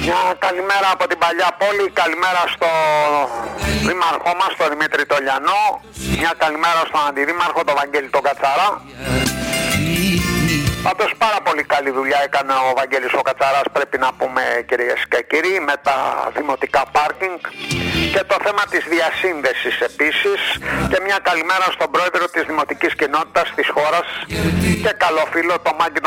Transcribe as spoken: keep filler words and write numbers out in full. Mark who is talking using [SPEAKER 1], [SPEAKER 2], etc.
[SPEAKER 1] Μια καλημέρα από την παλιά πόλη, καλημέρα στο δήμαρχό μας, τον Δημήτρη Τολιανό. Μια καλημέρα στον αντιδήμαρχο, τον Βαγγέλη τον Κατσαρά. Πάντως πάρα πολύ καλή δουλειά έκανε ο Βαγγέλης ο Κατσαράς, πρέπει να πούμε, κυρίες και κύριοι, με τα δημοτικά πάρκινγκ και το θέμα της διασύνδεσης επίσης. Και μια καλημέρα στον πρόεδρο της δημοτικής κοινότητας της χώρας και καλό φίλο, τον Μάγκη